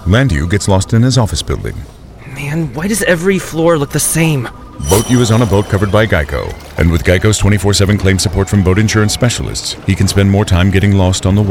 Landu gets lost in his office building. Man, why does every floor look the same? Boat U is on a boat covered by Geico, and with Geico's 24/7 claim support from boat insurance specialists, he can spend more time getting lost on the water.